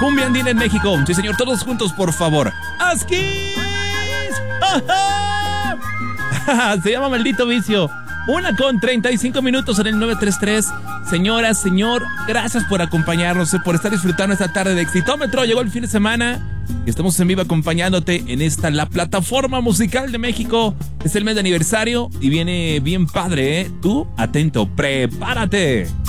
cumbia andina en México. Sí, señor, todos juntos, por favor. ¡Asquis! Se llama Maldito Vicio. 1:35 en el 933. Señora, señor, gracias por acompañarnos, por estar disfrutando esta tarde de Exitómetro. Llegó el fin de semana y estamos en vivo acompañándote en esta, la plataforma musical de México. Es el mes de aniversario y viene bien padre, ¿eh? Tú, atento, prepárate.